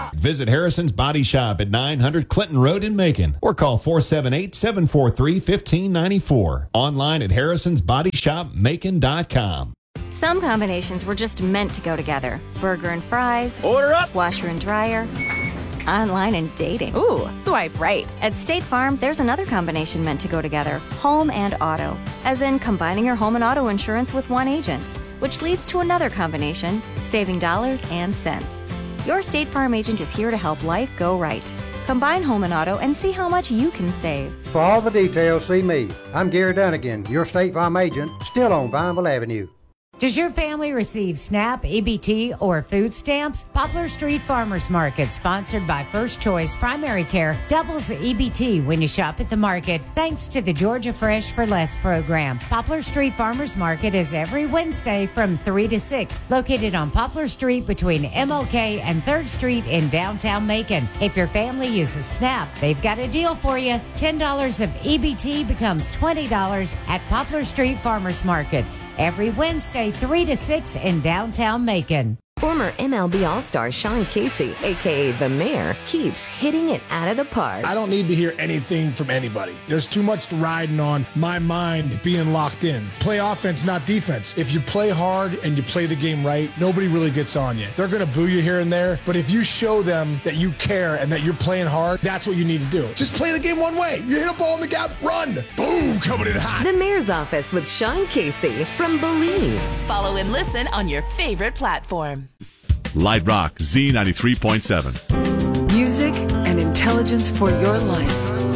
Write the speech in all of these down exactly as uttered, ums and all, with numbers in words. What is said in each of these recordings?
Visit Harrison's Body Shop at nine hundred Clinton Road in Macon or call four seven eight, seven four three, one five nine four. Online at harrisons body shop macon dot com. Some combinations were just meant to go together. Burger and fries. Order up. Washer and dryer. Online and dating. Ooh, swipe right. At State Farm, there's another combination meant to go together. Home and auto. As in combining your home and auto insurance with one agent, which leads to another combination, saving dollars and cents. Your State Farm agent is here to help life go right. Combine home and auto and see how much you can save. For all the details, see me. I'm Gary Dunnigan, your State Farm agent, still on Vineville Avenue. Does your family receive SNAP, E B T, or food stamps? Poplar Street Farmers Market, sponsored by First Choice Primary Care, doubles E B T when you shop at the market, thanks to the Georgia Fresh for Less program. Poplar Street Farmers Market is every Wednesday from three to six, located on Poplar Street between M L K and third Street in downtown Macon. If your family uses SNAP, they've got a deal for you. ten dollars of E B T becomes twenty dollars at Poplar Street Farmers Market. Every Wednesday, three to six in downtown Macon. Former M L B All-Star Sean Casey, a k a. The Mayor, keeps hitting it out of the park. I don't need to hear anything from anybody. There's too much riding on my mind being locked in. Play offense, not defense. If you play hard and you play the game right, nobody really gets on you. They're going to boo you here and there, but if you show them that you care and that you're playing hard, that's what you need to do. Just play the game one way. You hit a ball in the gap, run. Boom, coming in hot. The Mayor's Office with Sean Casey from Believe. Follow and listen on your favorite platform. Light Rock Z ninety-three point seven. Music and intelligence for your life.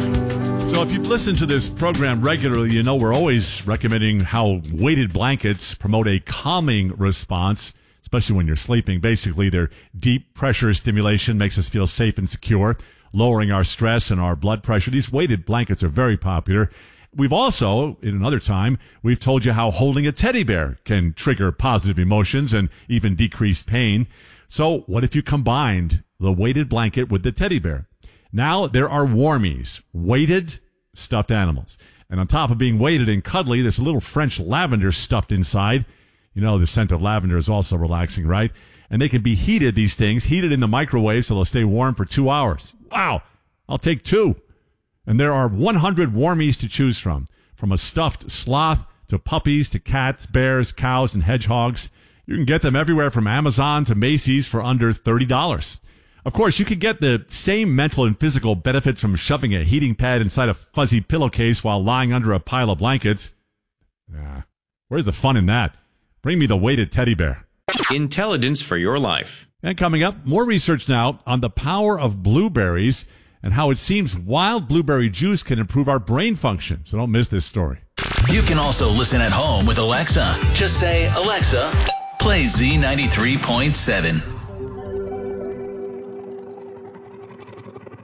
So if you've listened to this program regularly, you know we're always recommending how weighted blankets promote a calming response, especially when you're sleeping. Basically, their deep pressure stimulation makes us feel safe and secure, lowering our stress and our blood pressure. These weighted blankets are very popular. We've also, in another time, we've told you how holding a teddy bear can trigger positive emotions and even decrease pain. So what if you combined the weighted blanket with the teddy bear? Now there are warmies, weighted stuffed animals. And on top of being weighted and cuddly, there's a little French lavender stuffed inside. You know, the scent of lavender is also relaxing, right? And they can be heated, these things, heated in the microwave so they'll stay warm for two hours. Wow, I'll take two. And there are one hundred warmies to choose from, from a stuffed sloth to puppies to cats, bears, cows, and hedgehogs. You can get them everywhere from Amazon to Macy's for under thirty dollars. Of course, you can get the same mental and physical benefits from shoving a heating pad inside a fuzzy pillowcase while lying under a pile of blankets. Nah, where's the fun in that? Bring me the weighted teddy bear. Intelligence for your life. And coming up, more research now on the power of blueberries and how it seems wild blueberry juice can improve our brain function. So don't miss this story. You can also listen at home with Alexa. Just say, Alexa, play Z ninety-three point seven.